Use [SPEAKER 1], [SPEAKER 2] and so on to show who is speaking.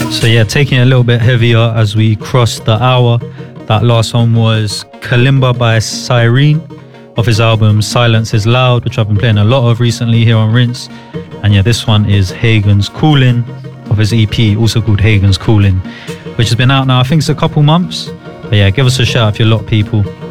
[SPEAKER 1] So yeah, taking it a little bit heavier as we cross the hour. That last one was Kalimba by Cyrene off his album Silence is Loud, which I've been playing a lot of recently here on Rinse. And yeah, this one is Hagen's Callin' off his EP, also called Hagen's Callin', which has been out now, I think it's a couple months. But yeah, give us a shout if you're a lot of people.